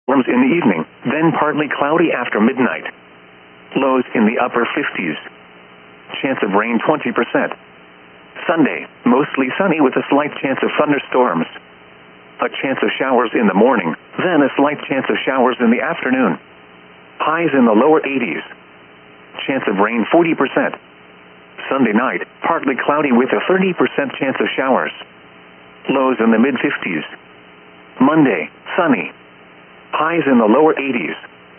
thunderstorms in the evening, then partly cloudy after midnight. Lows in the upper 50s. Chance of rain 20%. Sunday, mostly sunny with a slight chance of thunderstorms. A chance of showers in the morning, then a slight chance of showers in the afternoon. Highs in the lower 80s. Chance of rain 40%. Sunday night, partly cloudy with a 30% chance of showers. Lows in the mid-50s. Monday, sunny. Highs in the lower 80s.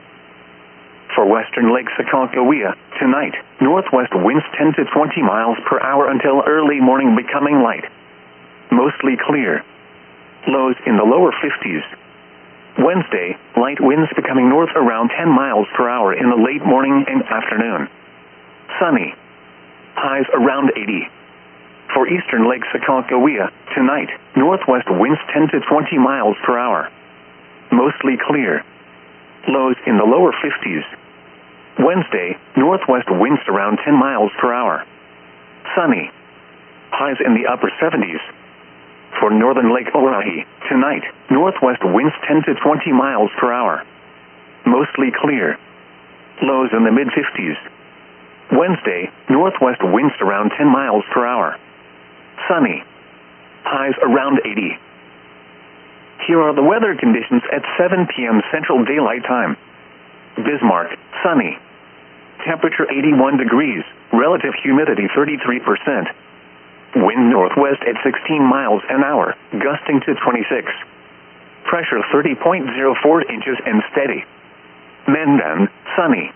For western Lake Sakakawea, tonight, northwest winds 10 to 20 miles per hour until early morning, becoming light. Mostly clear. Lows in the lower 50s. Wednesday, light winds becoming north around 10 miles per hour in the late morning and afternoon. Sunny. Highs around 80. For eastern Lake Sakakawea, tonight, northwest winds 10 to 20 miles per hour. Mostly clear. Lows in the lower 50s. Wednesday, northwest winds around 10 miles per hour. Sunny. Highs in the upper 70s. For northern Lake Oahe, tonight, northwest winds 10 to 20 miles per hour. Mostly clear. Lows in the mid-50s. Wednesday, northwest winds around 10 miles per hour. Sunny. Highs around 80. Here are the weather conditions at 7 p.m. Central Daylight Time. Bismarck, sunny. Temperature 81 degrees, relative humidity 33%. Wind northwest at 16 miles an hour, gusting to 26. Pressure 30.04 inches and steady. Mandan, sunny.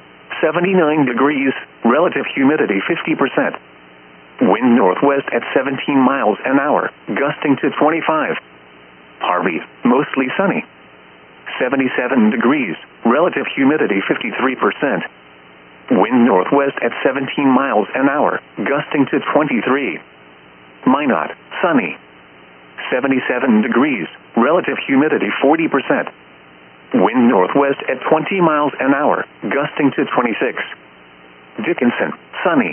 79 degrees, relative humidity 50%. Wind northwest at 17 miles an hour, gusting to 25. Harvey, mostly sunny. 77 degrees, relative humidity 53%. Wind northwest at 17 miles an hour, gusting to 23. Minot, sunny. 77 degrees, relative humidity 40%. Wind northwest at 20 miles an hour, gusting to 26. Dickinson, sunny.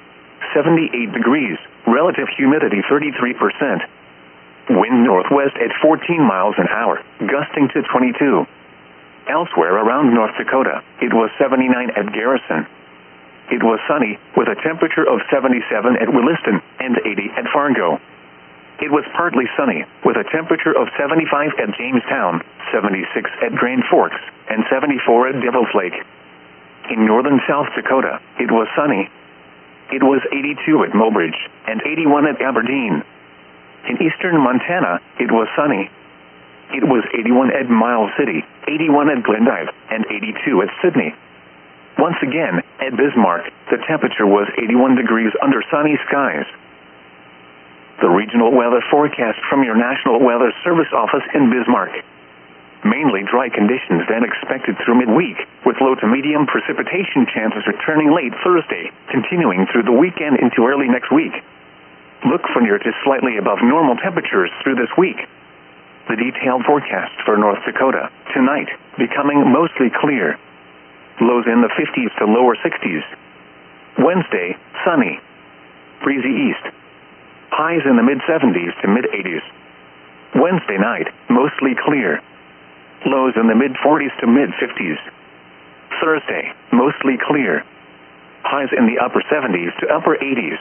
78 degrees, relative humidity 33%. Wind northwest at 14 miles an hour, gusting to 22. Elsewhere around North Dakota, it was 79 at Garrison. It was sunny, with a temperature of 77 at Williston and 80 at Fargo. It was partly sunny, with a temperature of 75 at Jamestown, 76 at Grand Forks, and 74 at Devil's Lake. In northern South Dakota, it was sunny. It was 82 at Mobridge, and 81 at Aberdeen. In eastern Montana, it was sunny. It was 81 at Miles City, 81 at Glendive, and 82 at Sydney. Once again, at Bismarck, the temperature was 81 degrees under sunny skies. The regional weather forecast from your National Weather Service office in Bismarck. Mainly dry conditions then expected through midweek, with low to medium precipitation chances returning late Thursday, continuing through the weekend into early next week. Look for near to slightly above normal temperatures through this week. The detailed forecast for North Dakota, tonight, becoming mostly clear. Lows in the 50s to lower 60s. Wednesday, sunny. Breezy east. Highs in the mid-70s to mid-80s. Wednesday night, mostly clear. Lows in the mid-40s to mid-50s. Thursday, mostly clear. Highs in the upper 70s to upper 80s.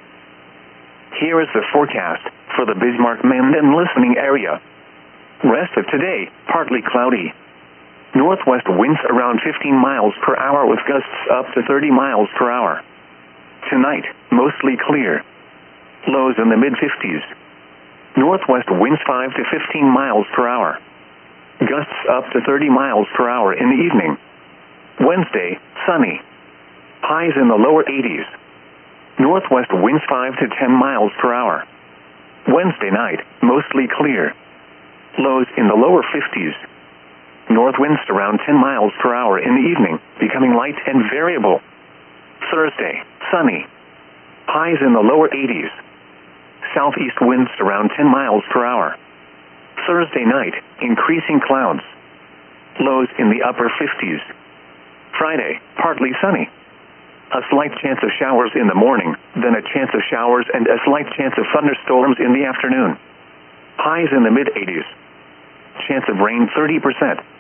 Here is the forecast for the Bismarck-Mandan listening area. Rest of today, partly cloudy. Northwest winds around 15 miles per hour with gusts up to 30 miles per hour. Tonight, mostly clear. Lows in the mid-50s. Northwest winds 5 to 15 miles per hour. Gusts up to 30 miles per hour in the evening. Wednesday, sunny. Highs in the lower 80s. Northwest winds 5 to 10 miles per hour. Wednesday night, mostly clear. Lows in the lower 50s. North winds around 10 miles per hour in the evening, becoming light and variable. Thursday, sunny. Highs in the lower 80s. Southeast winds around 10 miles per hour. Thursday night, increasing clouds. Lows in the upper 50s. Friday, partly sunny. A slight chance of showers in the morning, then a chance of showers and a slight chance of thunderstorms in the afternoon. Highs in the mid-80s. Chance of rain 30%.